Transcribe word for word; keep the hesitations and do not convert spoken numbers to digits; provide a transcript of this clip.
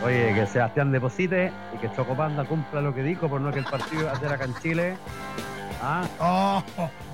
Oye, que Sebastián deposite y que Chocopanda cumpla lo que dijo, por no que el partido va a ser acá en Chile. ¿Ah? Oh,